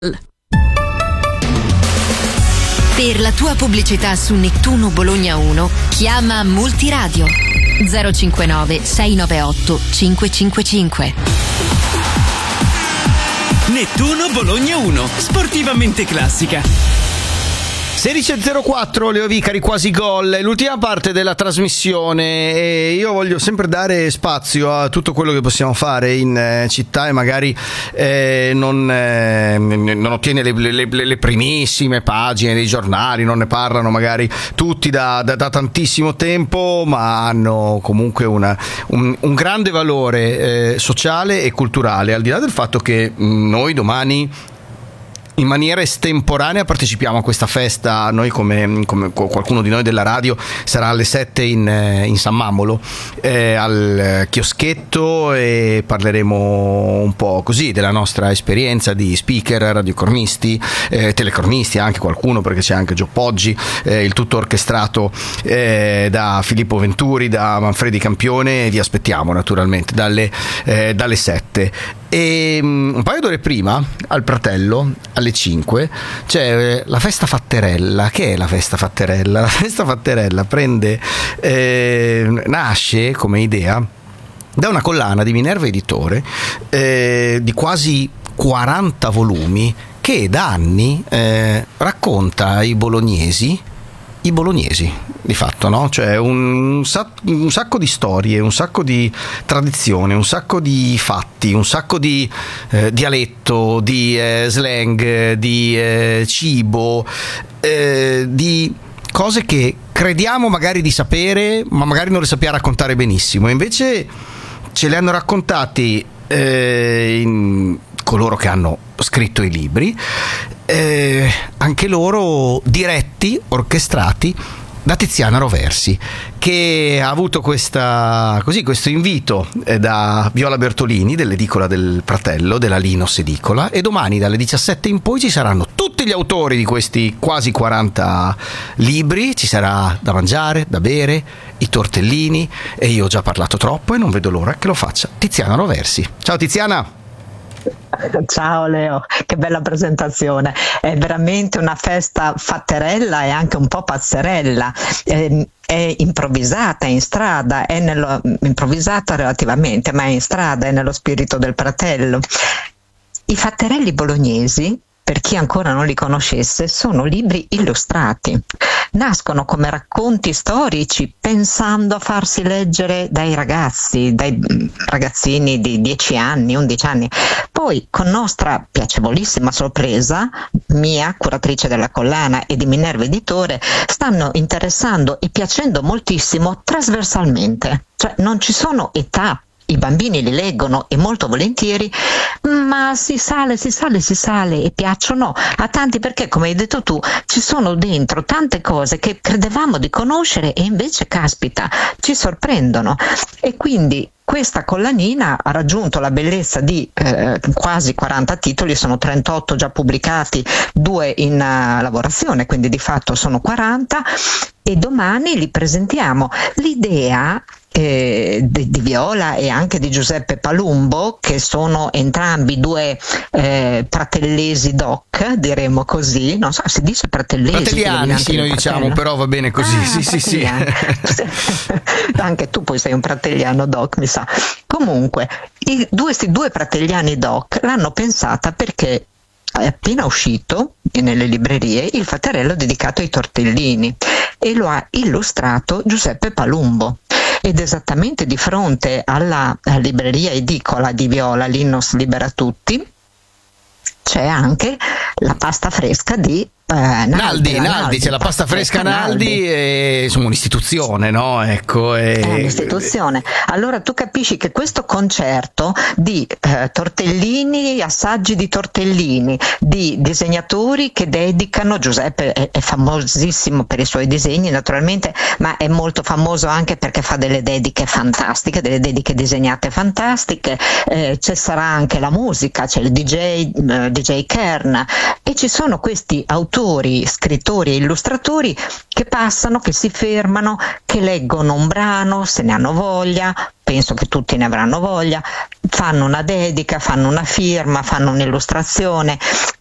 Per la tua pubblicità su Nettuno Bologna 1, chiama Multiradio 059 698 555. Nettuno Bologna 1, sportivamente classica. 16.04, Leo Vicari, quasi gol, è l'ultima parte della trasmissione e io voglio sempre dare spazio a tutto quello che possiamo fare in città e magari non ottiene le primissime pagine dei giornali, non ne parlano magari tutti da tantissimo tempo, ma hanno comunque un grande valore sociale e culturale, al di là del fatto che noi domani in maniera estemporanea partecipiamo a questa festa. Noi come qualcuno di noi della radio sarà alle 7 in San Mamolo al chioschetto e parleremo un po' così della nostra esperienza di speaker, radiocronisti, telecronisti anche qualcuno, perché c'è anche Gio Poggi, il tutto orchestrato da Filippo Venturi, da Manfredi Campione. Vi aspettiamo naturalmente dalle 7. E un paio d'ore prima, al Pratello, alle 5, c'è la festa fatterella. Che è la festa fatterella? La festa fatterella nasce come idea da una collana di Minerva Editore di quasi 40 volumi che da anni racconta i bolognesi di fatto, no? Cioè un sacco di storie, un sacco di tradizione, un sacco di fatti, un sacco di dialetto, di slang, di cibo, di cose che crediamo magari di sapere, ma magari non le sappiamo raccontare benissimo. E invece ce le hanno raccontati coloro che hanno scritto i libri, anche loro diretti, orchestrati da Tiziana Roversi, che ha avuto questo invito da Viola Bertolini dell'edicola del Pratello, della Linos Edicola, e domani dalle 17 in poi ci saranno tutti gli autori di questi quasi 40 libri, ci sarà da mangiare, da bere, i tortellini, e io ho già parlato troppo e non vedo l'ora che lo faccia Tiziana Roversi. Ciao Tiziana! Ciao Leo, che bella presentazione, è veramente una festa fatterella e anche un po' pazzerella, è improvvisata, è in strada, improvvisata relativamente, ma è in strada, è nello spirito del Pratello. I fatterelli bolognesi, per chi ancora non li conoscesse, sono libri illustrati. Nascono come racconti storici pensando a farsi leggere dai ragazzini di 10 anni, 11 anni. Poi, con nostra piacevolissima sorpresa, mia, curatrice della collana, e di Minerva Editore, stanno interessando e piacendo moltissimo trasversalmente. Cioè non ci sono età. I bambini li leggono e molto volentieri, ma si sale e piacciono a tanti, perché, come hai detto tu, ci sono dentro tante cose che credevamo di conoscere e invece, caspita, ci sorprendono. E quindi questa collanina ha raggiunto la bellezza di quasi 40 titoli, sono 38 già pubblicati, 2 in lavorazione, quindi di fatto sono 40, e domani li presentiamo. L'idea di Viola e anche di Giuseppe Palumbo, che sono entrambi due pratellesi doc, diremo così, non so, si dice pratellesi? Fratelliani, sì, noi diciamo, però va bene così, sì. Anche tu poi sei un prattelliano doc, mi sa. Comunque, questi due prattelliani doc l'hanno pensata perché è appena uscito nelle librerie il fatterello dedicato ai tortellini e lo ha illustrato Giuseppe Palumbo. Ed esattamente di fronte alla libreria edicola di Viola, Linnos Libera Tutti, c'è anche la pasta fresca di Naldi, c'è la pasta fresca Naldi, è insomma un'istituzione, no? Ecco, è un'istituzione. Allora tu capisci che questo concerto di tortellini, assaggi di tortellini, di disegnatori che dedicano, Giuseppe è famosissimo per i suoi disegni naturalmente, ma è molto famoso anche perché fa delle dediche fantastiche, delle dediche disegnate fantastiche, ci sarà anche la musica, c'è il DJ Kern, e ci sono questi autori, scrittori e illustratori che passano, che si fermano, che leggono un brano, se ne hanno voglia, penso che tutti ne avranno voglia, fanno una dedica, fanno una firma, fanno un'illustrazione,